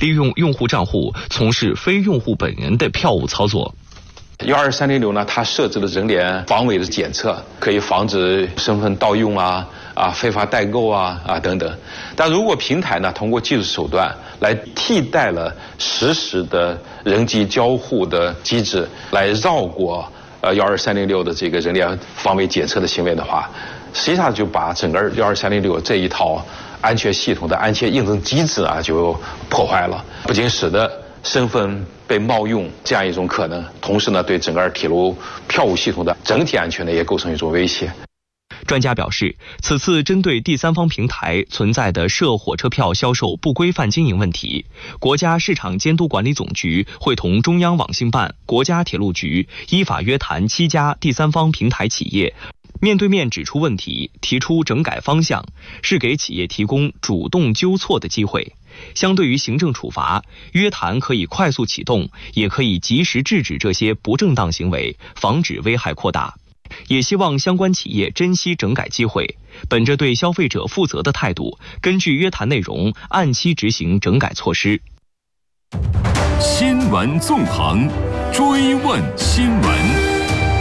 利用用户账户从事非用户本人的票务操作。 12306呢，它设置了人脸防伪的检测，可以防止身份盗用非法代购等等。但如果平台呢通过技术手段来替代了实时的人机交互的机制，来绕过12306的这个人脸防伪检测的行为的话，实际上就把整个12306这一套安全系统的安全验证机制就破坏了，不仅使得身份被冒用这样一种可能，同时呢，对整个铁路票务系统的整体安全呢也构成一种威胁。 专家表示，此次针对第三方平台存在的涉火车票销售不规范经营问题，国家市场监督管理总局会同中央网信办、国家铁路局依法约谈7家第三方平台企业，面对面指出问题，提出整改方向，是给企业提供主动纠错的机会。相对于行政处罚，约谈可以快速启动，也可以及时制止这些不正当行为，防止危害扩大。也希望相关企业珍惜整改机会，本着对消费者负责的态度，根据约谈内容按期执行整改措施。 新闻纵横，追问新闻。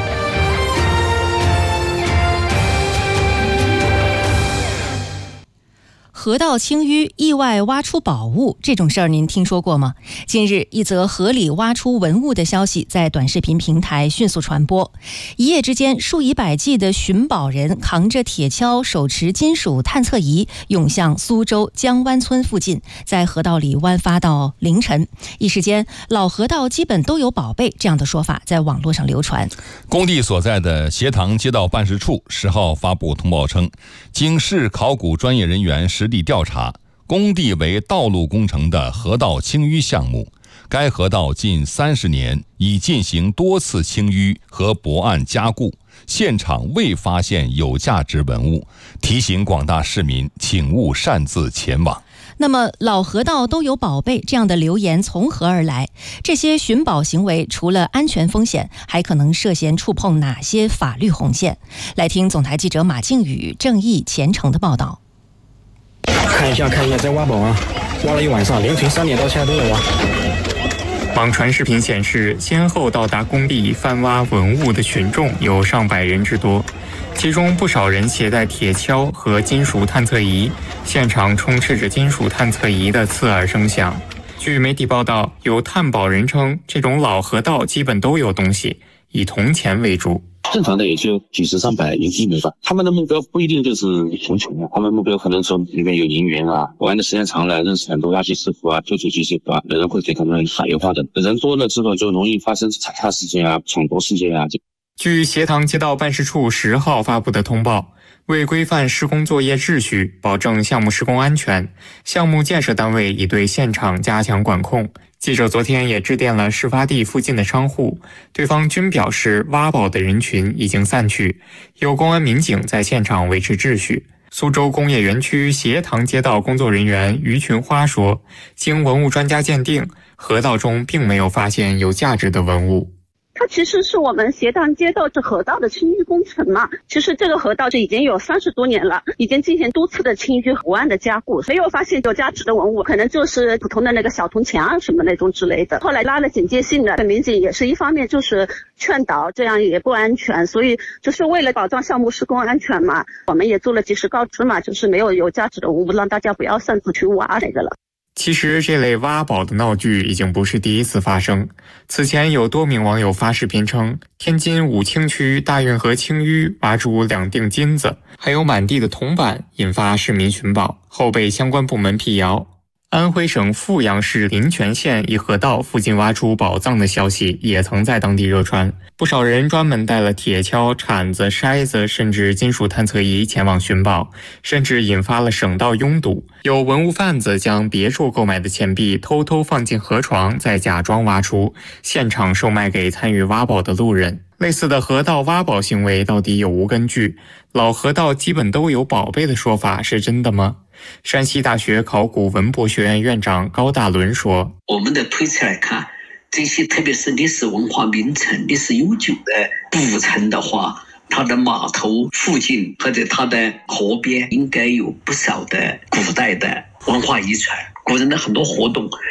河道清淤意外挖出宝物，这种事儿您听说过吗？近日，一则河里挖出文物的消息在短视频平台迅速传播。一夜之间，数以百计的寻宝人扛着铁锹，手持金属探测仪，涌向苏州江湾村附近，在河道里挖发到凌晨。一时间，老河道基本都有宝贝这样的说法在网络上流传。 工地所在的协塘街道办事处10号发布通报称，经市考古专业人员实地调查，工地为道路工程的河道清淤项目，该河道近30年已进行多次清淤和驳岸加固，现场未发现有价值文物，提醒广大市民请勿擅自前往。 那么老河道都有宝贝这样的流言从何而来？这些寻宝行为除了安全风险，还可能涉嫌触碰哪些法律红线？来听总台记者马靖宇、正义、虔诚的报道。 看一下，在挖宝挖了一晚上，凌晨3点到现在都在挖。 网传视频显示，先后到达工地翻挖文物的群众有上百人之多，其中不少人携带铁锹和金属探测仪，现场充斥着金属探测仪的刺耳声响。据媒体报道，有探宝人称，这种老河道基本都有东西，以铜钱为主。 正常的也就几十上百银币没吧，他们的目标不一定就是穷他们目标可能说里面有银元玩的时间长了，认识很多垃圾师傅旧手机师傅有人会给他们打油花的，人多了之后就容易发生踩踏事件抢夺事件据协塘街道办事处10号发布的通报，为规范施工作业秩序，保证项目施工安全，项目建设单位已对现场加强管控。记者昨天也致电了事发地附近的商户，对方均表示挖宝的人群已经散去，有公安民警在现场维持秩序。苏州工业园区协塘街道工作人员于群花说，经文物专家鉴定，河道中并没有发现有价值的文物。 它其实是我们协塘街道这河道的清淤工程嘛。其实这个河道就已经有30多年了，已经进行多次的清淤驳岸的加固，没有发现有价值的文物，可能就是普通的那个小铜钱什么那种之类的。后来拉了警戒性的民警也是一方面就是劝导，这样也不安全，所以就是为了保障项目施工安全嘛，我们也做了及时告知嘛，就是没有价值的文物，让大家不要擅自去挖那个了。 其实这类挖宝的闹剧已经不是第一次发生。此前有多名网友发视频称，天津武清区大运河清淤挖出2锭金子，还有满地的铜板，引发市民寻宝，后被相关部门辟谣。安徽省阜阳市临泉县一河道附近挖出宝藏的消息也曾在当地热传，不少人专门带了铁锹、铲子、筛子，甚至金属探测仪前往寻宝，甚至引发了省道拥堵。有文物贩子将别处购买的钱币偷偷放进河床，再假装挖出，现场售卖给参与挖宝的路人。类似的河道挖宝行为到底有无根据？老河道基本都有宝贝的说法是真的吗？山西大学考古文博学院院长高大伦说， 我们的推测来看，这些特别是历史文化名城、历史悠久的古城的话，它的码头附近或者它的河边应该有不少的古代的文化遗产，古人的很多活动